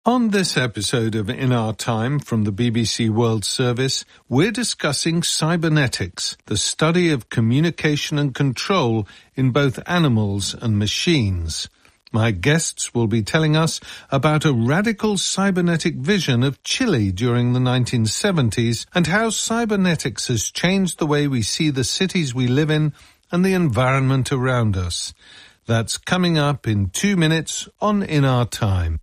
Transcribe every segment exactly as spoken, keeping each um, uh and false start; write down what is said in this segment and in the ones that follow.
On this episode of In Our Time from the B B C World Service, we're discussing cybernetics, the study of communication and control in both animals and machines. My guests will be telling us about a radical cybernetic vision of Chile during the nineteen seventies and how cybernetics has changed the way we see the cities we live in and the environment around us. That's coming up in two minutes on In Our Time.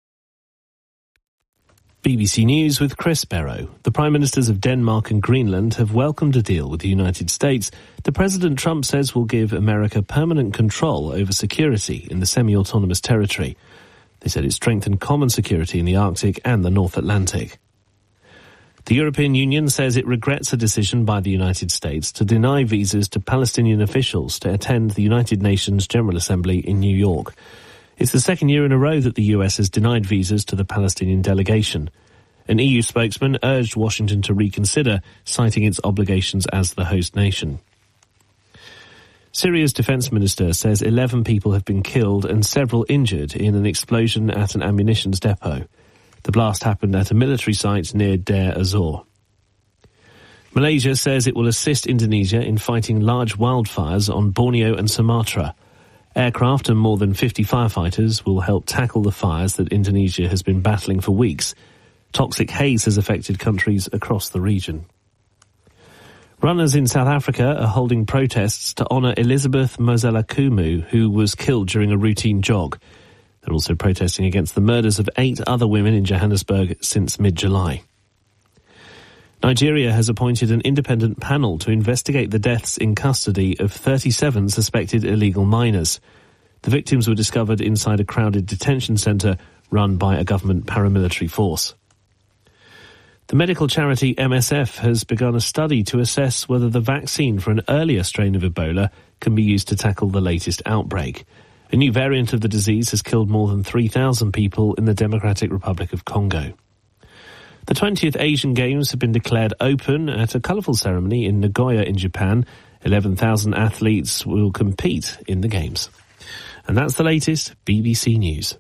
B B C News with Chris Barrow. The Prime Ministers of Denmark and Greenland have welcomed a deal with the United States that President Trump says will give America permanent control over security in the semi-autonomous territory. They said it strengthened common security in the Arctic and the North Atlantic. The European Union says it regrets a decision by the United States to deny visas to Palestinian officials to attend the United Nations General Assembly in New York. It's the second year in a row that the U S has denied visas to the Palestinian delegation. An E U spokesman urged Washington to reconsider, citing its obligations as the host nation. Syria's defense minister says eleven people have been killed and several injured in an explosion at an ammunitions depot. The blast happened at a military site near Deir ez-Zor. Malaysia says it will assist Indonesia in fighting large wildfires on Borneo and Sumatra. Aircraft and more than fifty firefighters will help tackle the fires that Indonesia has been battling for weeks. Toxic haze has affected countries across the region. Runners in South Africa are holding protests to honour Elizabeth Mosela Kumu, who was killed during a routine jog. They're also protesting against the murders of eight other women in Johannesburg since mid-July. Nigeria has appointed an independent panel to investigate the deaths in custody of thirty-seven suspected illegal minors. The victims were discovered inside a crowded detention centre run by a government paramilitary force. The medical charity M S F has begun a study to assess whether the vaccine for an earlier strain of Ebola can be used to tackle the latest outbreak. A new variant of the disease has killed more than three thousand people in the Democratic Republic of Congo. The twentieth Asian Games have been declared open at a colourful ceremony in Nagoya in Japan. eleven thousand athletes will compete in the Games. And that's the latest B B C News.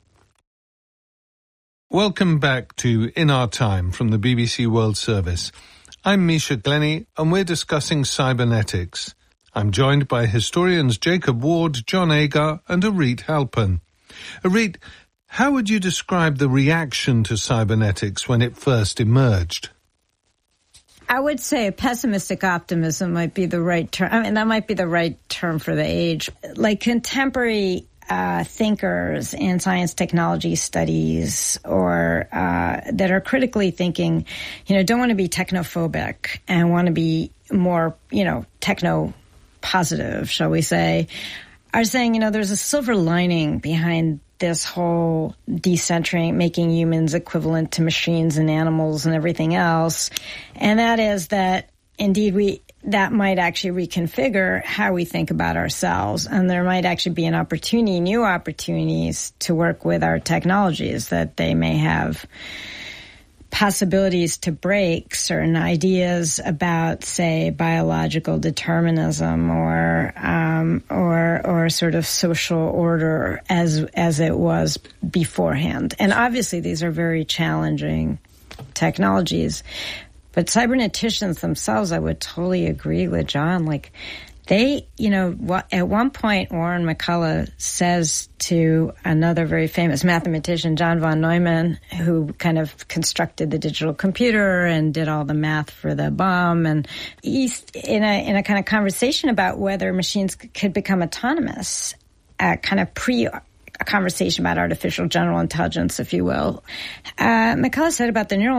Welcome back to In Our Time from the B B C World Service. I'm Misha Glenny and we're discussing cybernetics. I'm joined by historians Jacob Ward, John Agar and Arit Halpern. Arit, how would you describe the reaction to cybernetics when it first emerged? I would say pessimistic optimism might be the right term. I mean, that might be the right term for the age. Like contemporary uh, thinkers in science technology studies or uh, that are critically thinking, you know, don't want to be technophobic and want to be more, you know, techno positive, shall we say, are saying, you know, there's a silver lining behind this whole decentering, making humans equivalent to machines and animals and everything else. And that is that, indeed, we that might actually reconfigure how we think about ourselves. And there might actually be an opportunity, new opportunities to work with our technologies, that they may have possibilities to break certain ideas about, say, biological determinism or um, or or sort of social order as as it was beforehand. And obviously, these are very challenging technologies. But cyberneticians themselves, I would totally agree with John. Like, they, you know, at one point, Warren McCullough says to another very famous mathematician, John von Neumann, who kind of constructed the digital computer and did all the math for the bomb, and he's in a in a kind of conversation about whether machines could become autonomous, uh, kind of pre a conversation about artificial general intelligence, if you will. Uh, McCullough said about the neural